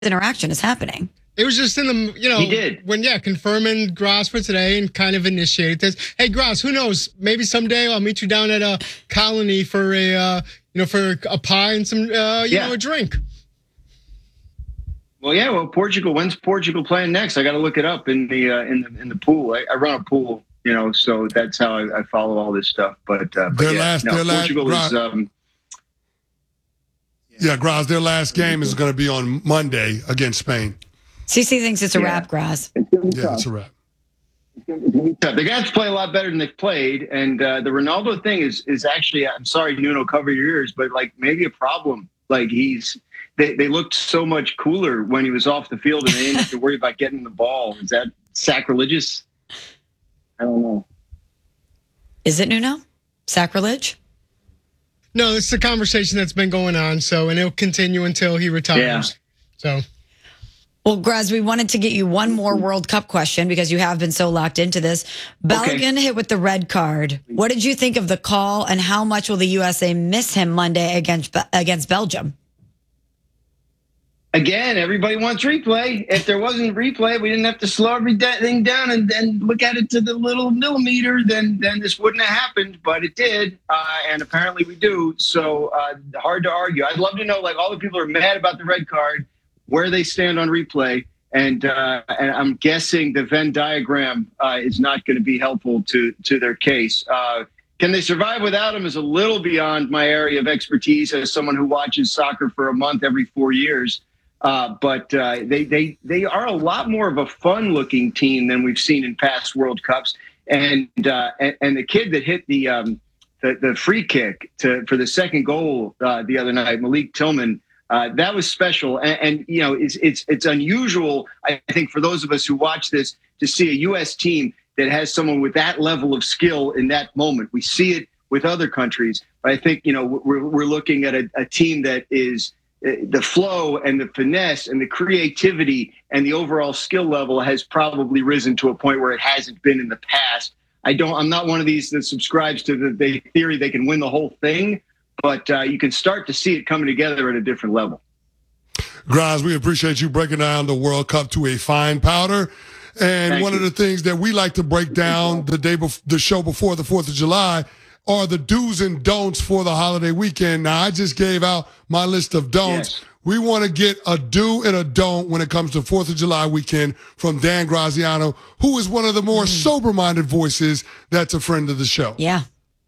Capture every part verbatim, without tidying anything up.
interaction is happening. It was just in the, you know, he did. when, yeah, confirming Gross for today and kind of initiate this. Hey, Gross, who knows? Maybe someday I'll meet you down at a Colony for a, uh, you know, for a pie and some, uh, you yeah. know, a drink. Well, yeah. Well, Portugal. When's Portugal playing next? I got to look it up in the uh, in the in the pool. I, I run a pool, you know, so that's how I, I follow all this stuff. But, uh, but their yeah, last, no, their Portugal last, is. Um, yeah, Graz, their last game is going to be on Monday against Spain. C C thinks it's a yeah. wrap, Graz. It's gonna be Yeah, tough. it's a wrap. They're going to have to play a lot better than they've played. And uh, the Ronaldo thing is is actually, I'm sorry, Nuno, cover your ears, but like maybe a problem. Like he's, they, they looked so much cooler when he was off the field and they didn't have to worry about getting the ball. Is that sacrilegious? I don't know. Is it Nuno? Sacrilege? No, it's the conversation that's been going on. So, and it'll continue until he retires. Yeah. So. Well, Graz, we wanted to get you one more World Cup question because you have been so locked into this. Balogun okay. hit with the red card. What did you think of the call, and how much will the U S A miss him Monday against against Belgium? Again, everybody wants replay. If there wasn't replay, we didn't have to slow everything down and then look at it to the little millimeter, then then this wouldn't have happened, but it did, uh, and apparently we do. So uh, hard to argue. I'd love to know, like, all the people are mad about the red card, where they stand on replay, and uh, and I'm guessing the Venn diagram uh, is not going to be helpful to to their case. Uh, can they survive without him is a little beyond my area of expertise as someone who watches soccer for a month every four years. Uh, but uh, they they they are a lot more of a fun-looking team than we've seen in past World Cups. And uh, and, and the kid that hit the um, the, the free kick to for the second goal uh, the other night, Malik Tillman. Uh, that was special, and, and you know it's it's it's unusual. I think for those of us who watch this to see a U S team that has someone with that level of skill in that moment. We see it with other countries, but I think you know we're we're looking at a, a team that is uh, the flow and the finesse and the creativity and the overall skill level has probably risen to a point where it hasn't been in the past. I don't. I'm not one of these that subscribes to the, the theory they can win the whole thing. But uh, you can start to see it coming together at a different level. Graz, we appreciate you breaking down the World Cup to a fine powder. And Thank one you. of the things that we like to break down the day before the show before the fourth of July are the do's and don'ts for the holiday weekend. Now, I just gave out my list of don'ts. Yes. We want to get a do and a don't when it comes to fourth of July weekend from Dan Graziano, who is one of the more mm. sober-minded voices that's a friend of the show. Yeah.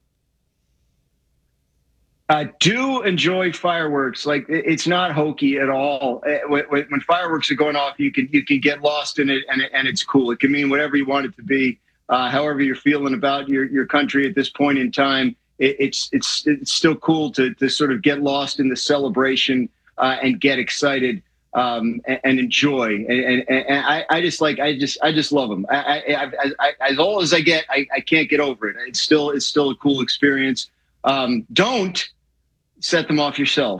Uh, do enjoy fireworks. Like it's not hokey at all. When, when fireworks are going off, you can you can get lost in it, and it, and it's cool. It can mean whatever you want it to be. Uh, however you're feeling about your, your country at this point in time, it, it's it's it's still cool to to sort of get lost in the celebration uh, and get excited um, and, and enjoy. And, and, and I, I just like I just I just love them. I, I, I, I, as old as I get, I, I can't get over it. It's still it's still a cool experience. Um, don't set them off yourself.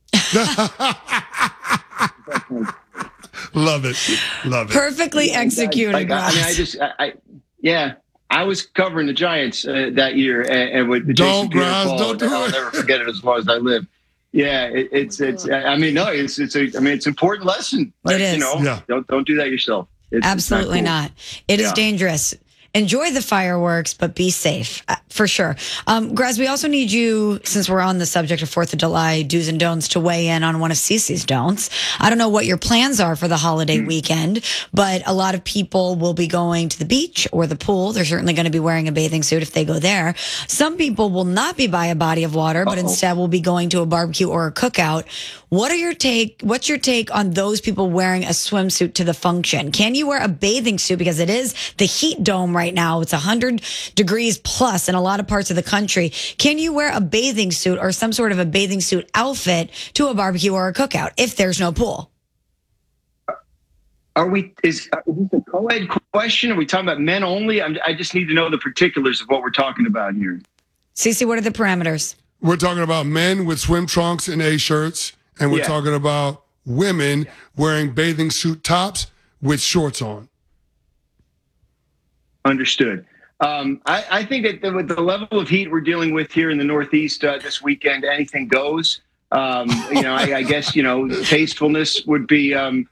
Love it. Love it. Perfectly executed. Like, I, I mean, I just, I, I, yeah, I was covering the Giants uh, that year, and, and with the Don't, Jason Pierre Graz, don't do I'll it. never forget it as long as I live. Yeah, it, it's, it's. I mean, no, it's, it's. A, I mean, it's an important lesson. Like, It is. You know, Yeah. don't don't do that yourself. It's, Absolutely it's not. not. It is Yeah. dangerous. Enjoy the fireworks, but be safe, uh, for sure. Um, Graz, we also need you, since we're on the subject of fourth of July do's and don'ts, to weigh in on one of Cece's don'ts. I don't know what your plans are for the holiday mm. weekend, but a lot of people will be going to the beach or the pool. They're certainly going to be wearing a bathing suit if they go there. Some people will not be by a body of water, but Uh-oh. instead will be going to a barbecue or a cookout. What are your take? What's your take on those people wearing a swimsuit to the function? Can you wear a bathing suit? Because it is the heat dome right now. It's one hundred degrees plus in a lot of parts of the country. Can you wear a bathing suit or some sort of a bathing suit outfit to a barbecue or a cookout if there's no pool? Are we, is, is this a co-ed question? Are we talking about men only? I'm, I just need to know the particulars of what we're talking about here. Cece, what are the parameters? We're talking about men with swim trunks and A-shirts, and we're Yeah. talking about women wearing bathing suit tops with shorts on. Understood. Um, I, I think that the, with the level of heat we're dealing with here in the Northeast uh, this weekend, anything goes. Um, you know, I, I guess you know tastefulness would be um,